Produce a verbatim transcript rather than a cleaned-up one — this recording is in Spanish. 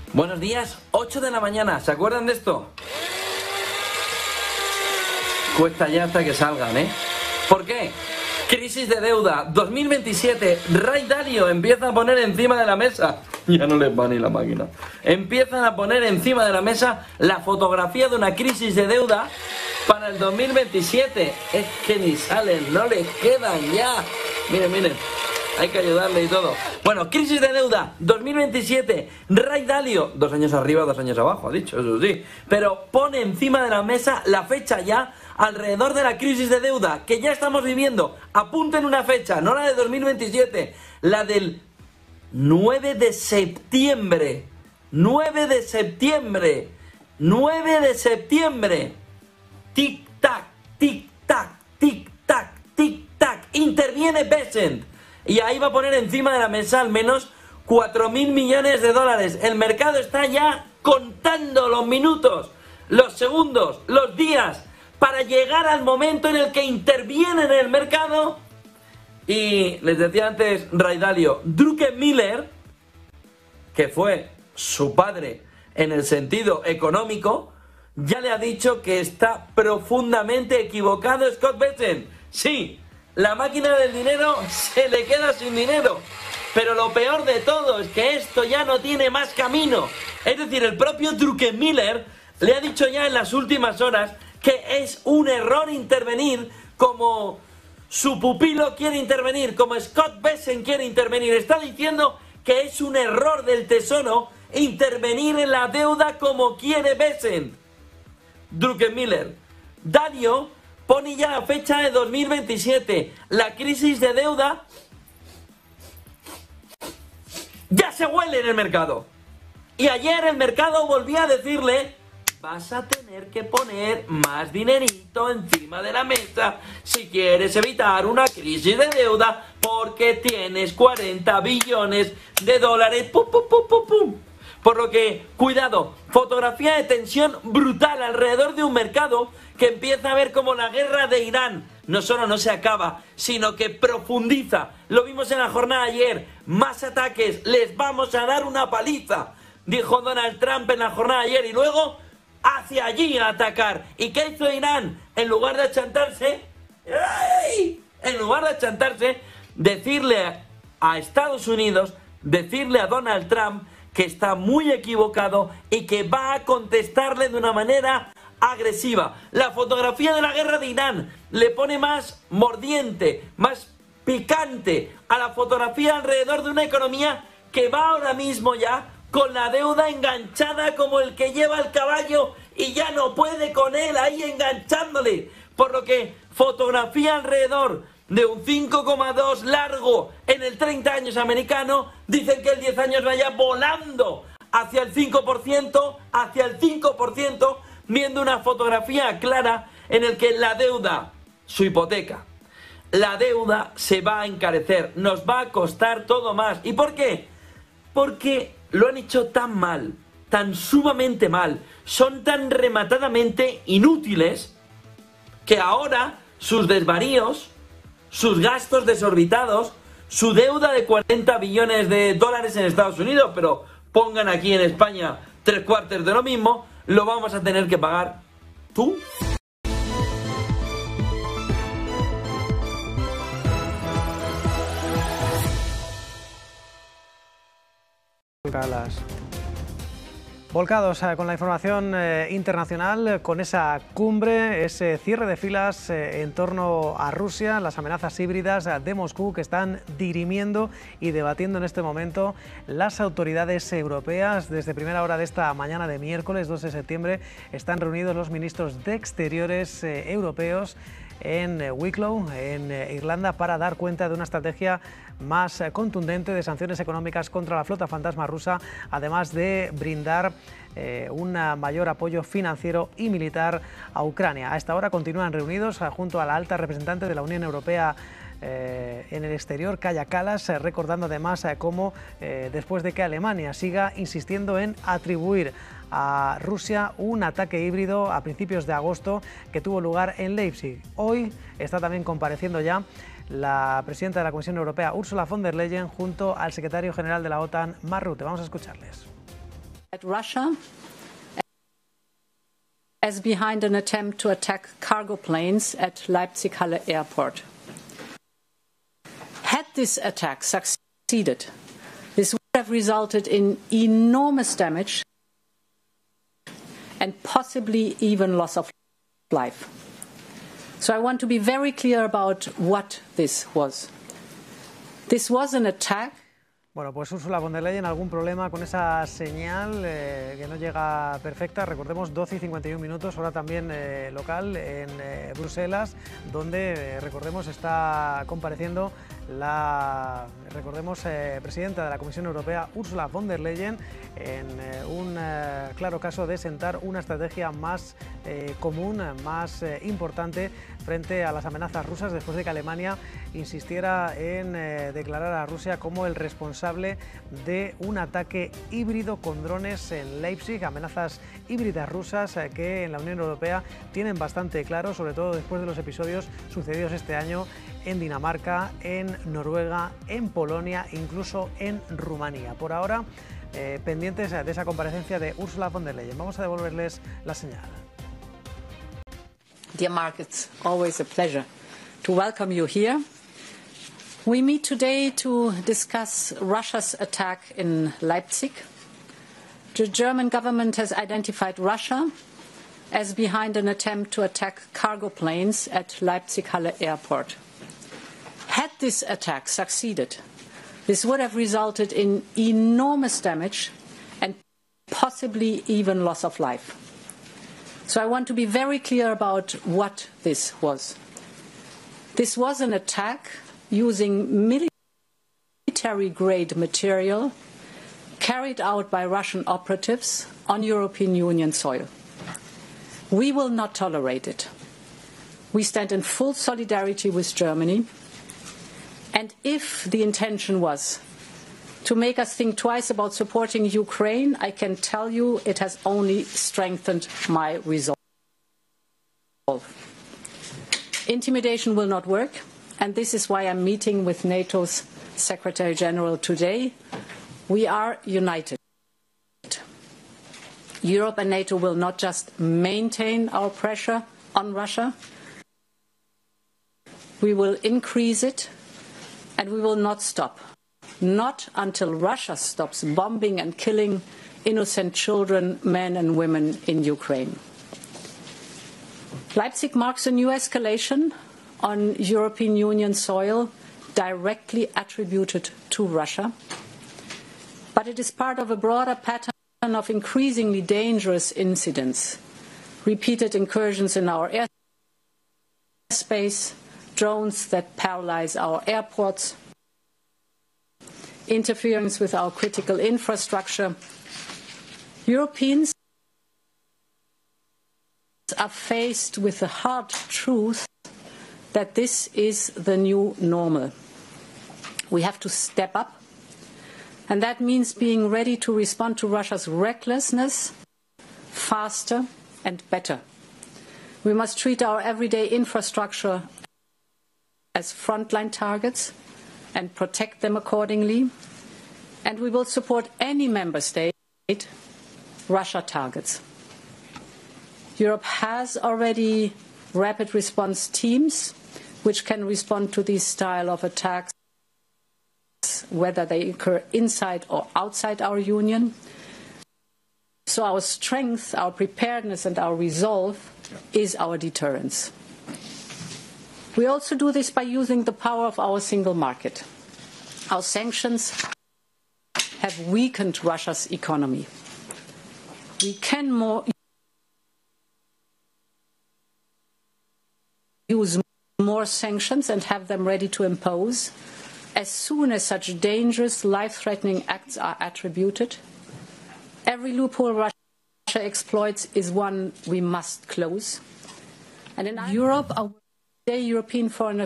Buenos días, ocho de la mañana, ¿se acuerdan de esto? Cuesta ya hasta que salgan, ¿eh? ¿Por qué? Crisis de deuda, dos mil veintisiete, Ray Dalio empieza a poner encima de la mesa, ya no les va ni la máquina, empiezan a poner encima de la mesa la fotografía de una crisis de deuda para el dos mil veintisiete, es que ni salen, no les quedan ya, miren, miren. Hay que ayudarle y todo. Bueno, crisis de deuda, dos mil veintisiete, Ray Dalio, dos años arriba, dos años abajo, ha dicho, eso sí. Pero pone encima de la mesa la fecha ya alrededor de la crisis de deuda que ya estamos viviendo. Apunten una fecha, no la de dos mil veintisiete, la del nueve de septiembre. nueve de septiembre. nueve de septiembre. Tic-tac, tic-tac, tic-tac, tic-tac. Interviene Bessent. Y ahí va a poner encima de la mesa al menos cuatro mil millones de dólares. El mercado está ya contando los minutos, los segundos, los días, para llegar al momento en el que interviene en el mercado. Y les decía antes Ray Dalio, Druckenmiller, que fue su padre en el sentido económico, ya le ha dicho que está profundamente equivocado Scott Bessent. Sí, la máquina del dinero se le queda sin dinero. Pero lo peor de todo es que esto ya no tiene más camino. Es decir, el propio Druckenmiller le ha dicho ya en las últimas horas que es un error intervenir como su pupilo quiere intervenir, como Scott Bessent quiere intervenir. Está diciendo que es un error del Tesoro intervenir en la deuda como quiere Bessent. Druckenmiller. Dalio pone ya la fecha de dos mil veintisiete. La crisis de deuda ya se huele en el mercado. Y ayer el mercado volvía a decirle: vas a tener que poner más dinerito encima de la mesa si quieres evitar una crisis de deuda, porque tienes cuarenta billones de dólares. Pum, pum, pum, pum, pum. Por lo que, cuidado, fotografía de tensión brutal alrededor de un mercado que empieza a ver como la guerra de Irán no solo no se acaba, sino que profundiza. Lo vimos en la jornada de ayer, más ataques, les vamos a dar una paliza, dijo Donald Trump en la jornada de ayer, y luego hacia allí a atacar. ¿Y qué hizo Irán? En lugar de achantarse, ¡ay! en lugar de achantarse, decirle a Estados Unidos, decirle a Donald Trump que está muy equivocado y que va a contestarle de una manera agresiva. La fotografía de la guerra de Irán le pone más mordiente, más picante a la fotografía alrededor de una economía que va ahora mismo ya con la deuda enganchada como el que lleva el caballo y ya no puede con él ahí enganchándole. Por lo que fotografía alrededor de un cinco coma dos largo en el treinta años americano, dicen que el diez años vaya volando hacia el cinco por ciento, hacia el cinco por ciento, viendo una fotografía clara en el que la deuda, su hipoteca, la deuda se va a encarecer, nos va a costar todo más. ¿Y por qué? Porque lo han hecho tan mal, tan sumamente mal, son tan rematadamente inútiles, que ahora sus desvaríos, sus gastos desorbitados, su deuda de cuarenta billones de dólares en Estados Unidos, pero pongan aquí en España tres cuartos de lo mismo, lo vamos a tener que pagar tú. Volcados eh, con la información eh, internacional, eh, con esa cumbre, ese cierre de filas eh, en torno a Rusia, las amenazas híbridas eh, de Moscú que están dirimiendo y debatiendo en este momento las autoridades europeas. Desde primera hora de esta mañana de miércoles dos de septiembre están reunidos los ministros de Exteriores eh, europeos en Wicklow, en Irlanda, para dar cuenta de una estrategia más contundente de sanciones económicas contra la flota fantasma rusa, además de brindar eh, un mayor apoyo financiero y militar a Ucrania. A esta hora continúan reunidos junto a la alta representante de la Unión Europea Eh, en el exterior, Kaja Kallas, eh, recordando además eh, cómo eh, después de que Alemania siga insistiendo en atribuir a Rusia un ataque híbrido a principios de agosto que tuvo lugar en Leipzig. Hoy está también compareciendo ya la presidenta de la Comisión Europea, Ursula von der Leyen, junto al secretario general de la OTAN, Mark Rutte. Vamos a escucharles. at Russia as behind an attempt to attack cargo planes at Leipzig-Halle Airport. Had this attack succeeded, this would have resulted in enormous damage and possibly even loss of life. So I want to be very clear about what this was. This was an attack. Bueno, pues Ursula von der Leyen, algún problema con esa señal eh, que no llega perfecta. Recordemos, doce y cincuenta y un minutos, hora también eh, local en eh, Bruselas, donde, eh, recordemos, está compareciendo la, recordemos, eh, presidenta de la Comisión Europea, Ursula von der Leyen, en eh, un eh, claro caso de sentar una estrategia más eh, común, más eh, importante frente a las amenazas rusas, después de que Alemania insistiera en eh, declarar a Rusia como el responsable de un ataque híbrido con drones en Leipzig, amenazas híbridas rusas eh, que en la Unión Europea tienen bastante claro, sobre todo después de los episodios sucedidos este año en Dinamarca, en Noruega, en Polonia, incluso en Rumanía. Por ahora, eh, pendientes de esa comparecencia de Ursula von der Leyen. Vamos a devolverles la señal. Dear Mark, it's always a pleasure to welcome you here. We meet today to discuss Russia's attack in Leipzig. The German government has identified Russia as behind an attempt to attack cargo planes at Leipzig-Halle Airport. Had this attack succeeded, this would have resulted in enormous damage and possibly even loss of life. So I want to be very clear about what this was. This was an attack using military-grade material carried out by Russian operatives on European Union soil. We will not tolerate it. We stand in full solidarity with Germany. And if the intention was to make us think twice about supporting Ukraine, I can tell you it has only strengthened my resolve. Intimidation will not work, and this is why I'm meeting with NATO's Secretary General today. We are united. Europe and NATO will not just maintain our pressure on Russia, we will increase it, and we will not stop. Not until Russia stops bombing and killing innocent children, men and women in Ukraine. Leipzig marks a new escalation on European Union soil directly attributed to Russia. But it is part of a broader pattern of increasingly dangerous incidents, repeated incursions in our airspace, drones that paralyze our airports, interference with our critical infrastructure. Europeans are faced with the hard truth that this is the new normal. We have to step up, and that means being ready to respond to Russia's recklessness faster and better. We must treat our everyday infrastructure as frontline targets and protect them accordingly, and we will support any member state Russia targets. Europe has already rapid response teams which can respond to these style of attacks, whether they occur inside or outside our union. So our strength, our preparedness and our resolve is our deterrence. We also do this by using the power of our single market. Our sanctions have weakened Russia's economy. We can more use more sanctions and have them ready to impose as soon as such dangerous, life-threatening acts are attributed. Every loophole Russia exploits is one we must close. And in Europe, our European Foreign